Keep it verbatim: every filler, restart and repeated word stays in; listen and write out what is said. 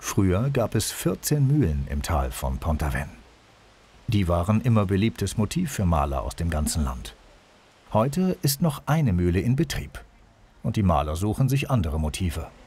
Früher gab es vierzehn Mühlen im Tal von Pont-Aven. Die waren immer beliebtes Motiv für Maler aus dem ganzen Land. Heute ist noch eine Mühle in Betrieb und die Maler suchen sich andere Motive.